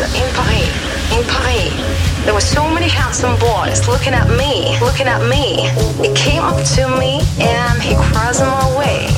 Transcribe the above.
in Paris. In Paris. There were so many handsome boys looking at me, looking at me. He came up to me and he crossed my way.